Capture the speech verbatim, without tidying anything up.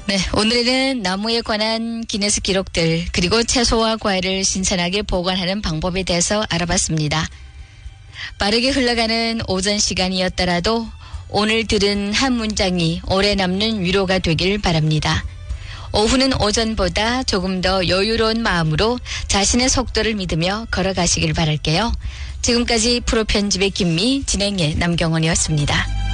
네, 오늘은 나무에 관한 기네스 기록들 그리고 채소와 과일을 신선하게 보관하는 방법에 대해서 알아봤습니다. 빠르게 흘러가는 오전 시간이었더라도 오늘 들은 한 문장이 오래 남는 위로가 되길 바랍니다. 오후는 오전보다 조금 더 여유로운 마음으로 자신의 속도를 믿으며 걸어가시길 바랄게요. 지금까지 프로 편집의 김미, 진행의 남경원이었습니다.